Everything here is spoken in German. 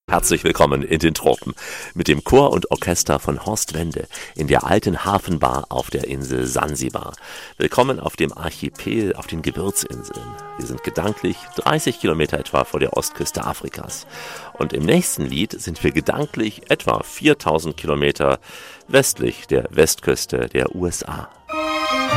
Herzlich willkommen in den Tropen mit dem Chor und Orchester von Horst Wende in der alten Hafenbar auf der Insel Sansibar. Willkommen auf dem Archipel auf den Gewürzinseln. Wir sind gedanklich 30 Kilometer etwa vor der Ostküste Afrikas. Und im nächsten Lied sind wir gedanklich etwa 4000 Kilometer westlich der Westküste der USA.